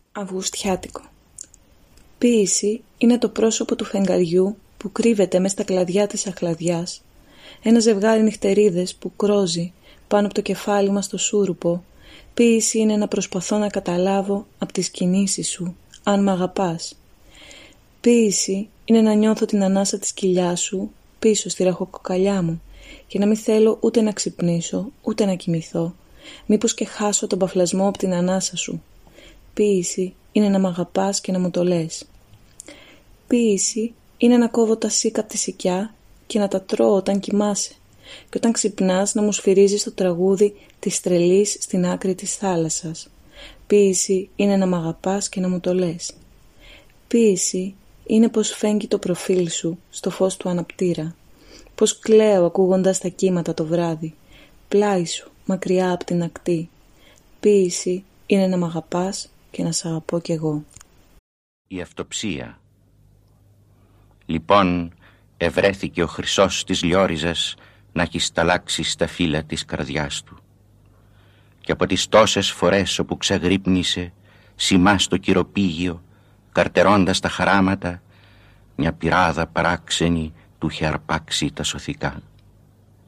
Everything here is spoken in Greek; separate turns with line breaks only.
Αυγουστιάτικο. Ποίηση είναι το πρόσωπο του φεγγαριού που κρύβεται μες στα κλαδιά της αχλαδιάς, ένα ζευγάρι νυχτερίδες που κρόζει πάνω από το κεφάλι μας στο σούρουπο. Ποίηση είναι να προσπαθώ να καταλάβω από τις κινήσεις σου αν μ' αγαπάς. Ποίηση είναι να νιώθω την ανάσα της κοιλιάς σου πίσω στη ραχοκοκαλιά μου και να μην θέλω ούτε να ξυπνήσω ούτε να κοιμηθώ, μήπως και χάσω τον παφλασμό από την ανάσα σου. Ποίηση είναι να μ' αγαπάς και να μου το λες. Ποίηση είναι να κόβω τα σίκα από τη σικιά και να τα τρώω όταν κοιμάσαι και όταν ξυπνάς να μου σφυρίζεις το τραγούδι της τρελής στην άκρη της θάλασσας. Ποίηση είναι να μ' αγαπάς και να μου το λες. Ποίηση είναι πως φέγγει το προφίλ σου στο φως του αναπτήρα, πως κλαίω ακούγοντας τα κύματα το βράδυ, πλάι σου μακριά από την ακτή. Ποίηση είναι να μ' αγαπάς και να σ' αγαπώ κι εγώ.
Η αυτοψία. Λοιπόν ευρέθηκε ο χρυσός της λιόριζας να έχει σταλάξει στα φύλλα της καρδιάς του. Και από τις τόσες φορές όπου ξαγρύπνησε σημά στο κυροπήγιο, καρτερώντας τα χαράματα, μια πυράδα παράξενη του είχε αρπάξει τα σωθικά.